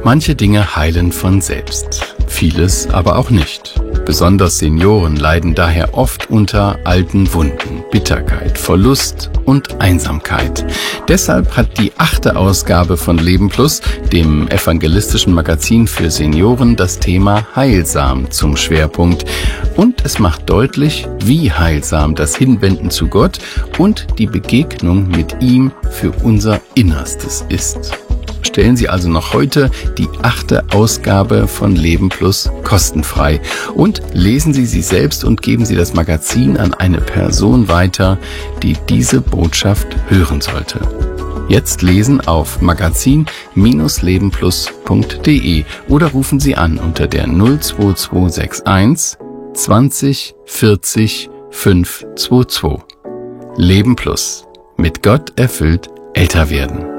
Manche Dinge heilen von selbst, vieles aber auch nicht. Besonders Senioren leiden daher oft unter alten Wunden, Bitterkeit, Verlust und Einsamkeit. Deshalb hat die 8. Ausgabe von Leben Plus, dem evangelistischen Magazin für Senioren, das Thema Heilsam zum Schwerpunkt. Und es macht deutlich, wie heilsam das Hinwenden zu Gott und die Begegnung mit ihm für unser Innerstes ist. Stellen Sie also noch heute die 8. Ausgabe von Leben Plus kostenfrei und lesen Sie sie selbst und geben Sie das Magazin an eine Person weiter, die diese Botschaft hören sollte. Jetzt lesen auf magazin-lebenplus.de oder rufen Sie an unter der 02261 20 40 522. Leben Plus. Mit Gott erfüllt älter werden.